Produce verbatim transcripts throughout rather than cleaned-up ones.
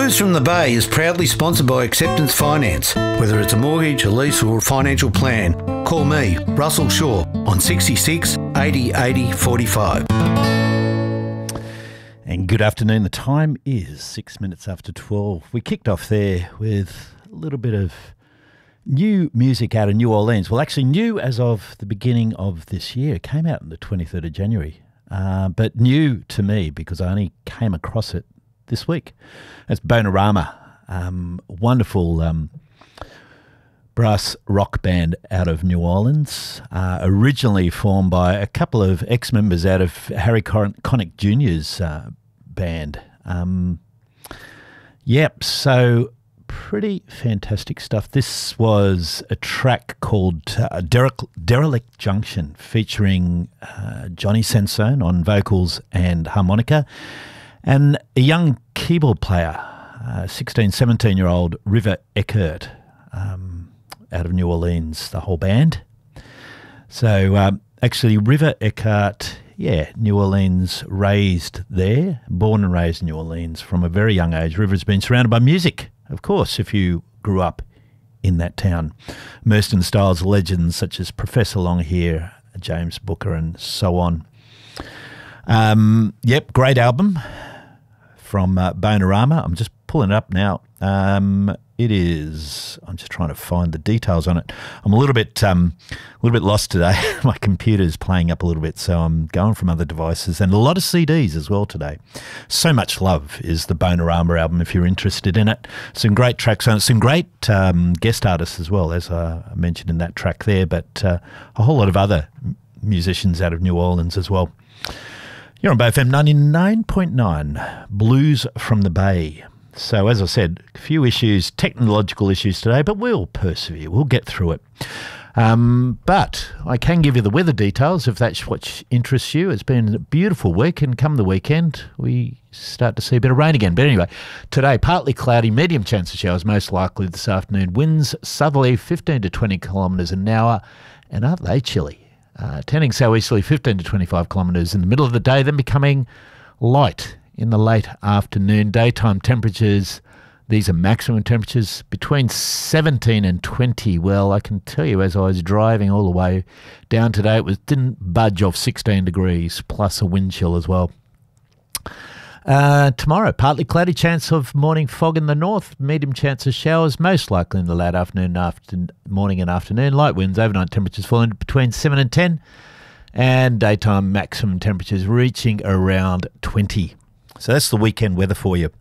Blues from the Bay is proudly sponsored by Acceptance Finance. Whether it's a mortgage, a lease or a financial plan, call me, Russell Shaw, on sixty-six eighty eighty forty-five. And good afternoon. The time is six minutes after twelve. We kicked off there with a little bit of new music out of New Orleans. Well, actually new as of the beginning of this year. It came out on the twenty-third of January. Uh, but new to me because I only came across it this week. It's Bonarama, um, wonderful um, brass rock band out of New Orleans, uh, originally formed by a couple of ex-members out of Harry Connick Junior's uh, band. Um, yep, so pretty fantastic stuff. This was a track called uh, Derek, Derelict Junction, featuring uh, Johnny Sansone on vocals and harmonica, and a young keyboard player, uh, sixteen, seventeen-year-old River Eckert, um, out of New Orleans, the whole band. So um, actually River Eckert, yeah, New Orleans, raised there, born and raised in New Orleans from a very young age. River's been surrounded by music, of course, if you grew up in that town, immersed in styles of legends such as Professor Longhair, James Booker, and so on. Um, yep, great album from uh, Bonarama. I'm just pulling it up now. Um, it is. I'm just trying to find the details on it. I'm a little bit, um, a little bit lost today. My computer's playing up a little bit, so I'm going from other devices and a lot of C Ds as well today. So Much Love is the Bonarama album. If you're interested in it, some great tracks on it. Some great um, guest artists as well, as uh, I mentioned in that track there. But uh, a whole lot of other musicians out of New Orleans as well. You're on Bay F M ninety-nine point nine, Blues from the Bay. So, as I said, a few issues, technological issues today, but we'll persevere. We'll get through it. Um, but I can give you the weather details if that's what interests you. It's been a beautiful week, and come the weekend, we start to see a bit of rain again. But anyway, today, partly cloudy, medium chance of showers, most likely this afternoon. Winds southerly, fifteen to twenty kilometres an hour, and aren't they chilly? Uh, turning southeasterly, fifteen to twenty-five kilometres in the middle of the day, then becoming light in the late afternoon. Daytime temperatures, these are maximum temperatures, between seventeen and twenty. Well, I can tell you, as I was driving all the way down today, it was didn't budge off sixteen degrees, plus a wind chill as well. Uh, tomorrow, partly cloudy, chance of morning fog in the north, medium chance of showers, most likely in the late afternoon, after, morning and afternoon. Light winds, overnight temperatures falling between seven and ten, and daytime maximum temperatures reaching around twenty. So that's the weekend weather for you.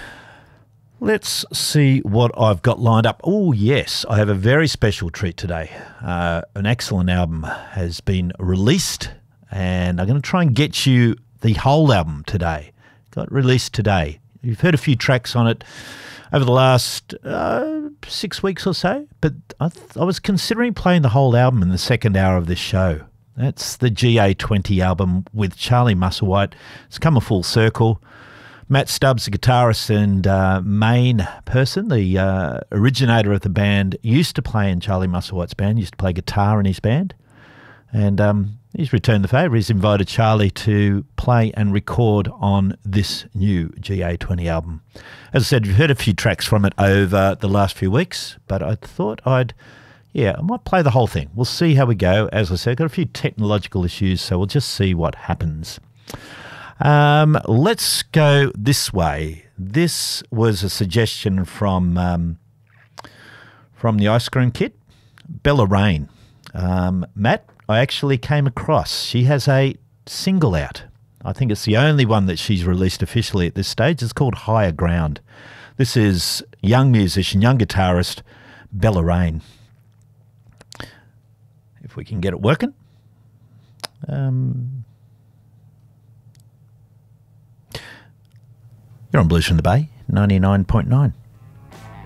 Let's see what I've got lined up. Oh, yes, I have a very special treat today. Uh, an excellent album has been released, and I'm going to try and get you the whole album today. Got released today. You've heard a few tracks on it over the last uh, six weeks or so, but I, th- I was considering playing the whole album in the second hour of this show. That's the G A twenty album with Charlie Musselwhite. It's come a full circle. Matt Stubbs, the guitarist and uh, main person, the uh, originator of the band, used to play in Charlie Musselwhite's band, used to play guitar in his band. And um, he's returned the favour. He's invited Charlie to play and record on this new G A twenty album. As I said, you've heard a few tracks from it over the last few weeks, but I thought I'd, yeah, I might play the whole thing. We'll see how we go. As I said, got a few technological issues, so we'll just see what happens. Um, let's go this way. This was a suggestion from um, from the Ice Cream Kid, Bella Rain. Um, Matt, I actually came across. She has a single out. I think it's the only one that she's released officially at this stage. It's called Higher Ground. This is young musician, young guitarist, Bella Rain. If we can get it working. Um, you're on Blues from the Bay, ninety-nine point nine.